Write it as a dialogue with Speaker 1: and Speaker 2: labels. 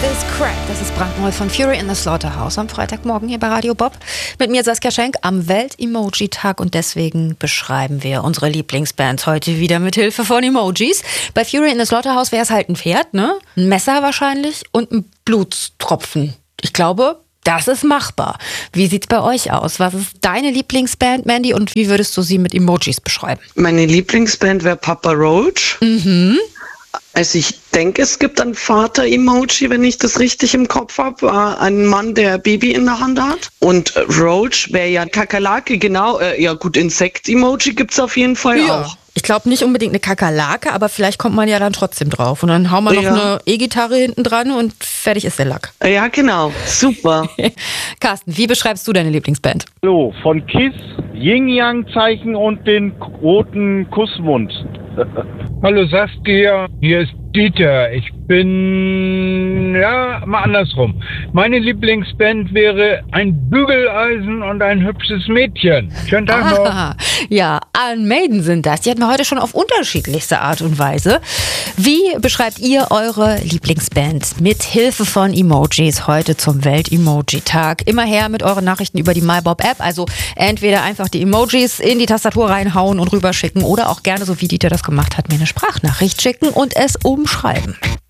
Speaker 1: This Crack, das ist brandneu von Fury in the Slaughterhouse am Freitagmorgen hier bei Radio Bob. Mit mir Saskia Schenk am Welt-Emoji-Tag und deswegen beschreiben wir unsere Lieblingsbands heute wieder mit Hilfe von Emojis. Bei Fury in the Slaughterhouse wäre es halt ein Pferd, ne? Ein Messer wahrscheinlich und ein Blutstropfen. Ich glaube, das ist machbar. Wie sieht's bei euch aus? Was ist deine Lieblingsband, Mandy, und wie würdest du sie mit Emojis beschreiben?
Speaker 2: Meine Lieblingsband wäre Papa Roach.
Speaker 1: Mhm.
Speaker 2: Also ich denke, es gibt ein Vater-Emoji, wenn ich das richtig im Kopf habe. Ein Mann, der Baby in der Hand hat. Und Roach wäre ja Kakerlake, genau. Ja gut, Insekt-Emoji gibt's auf jeden Fall auch.
Speaker 1: Ich glaube nicht unbedingt eine Kakerlake, aber vielleicht kommt man ja dann trotzdem drauf. Und dann hauen wir noch eine E-Gitarre hinten dran und fertig ist der Lack.
Speaker 2: Ja, genau. Super.
Speaker 1: Carsten, wie beschreibst du deine Lieblingsband?
Speaker 3: So, von Kiss, Yin-Yang-Zeichen und den roten Kussmund.
Speaker 4: Hallo Saskia, hier ist Dieter. Ich bin, mal andersrum. Meine Lieblingsband wäre ein Bügeleisen und ein hübsches Mädchen. Schönen Tag noch.
Speaker 1: Ja, Iron Maiden sind das. Die hatten wir heute schon auf unterschiedlichste Art und Weise. Wie beschreibt ihr eure Lieblingsband mit Hilfe von Emojis heute zum Welt-Emoji-Tag? Immer her mit euren Nachrichten über die MyBob-App. Also entweder einfach die Emojis in die Tastatur reinhauen und rüberschicken oder auch gerne, so wie Dieter das gemacht hat, mir eine Sprachnachricht schicken und es umschreiben.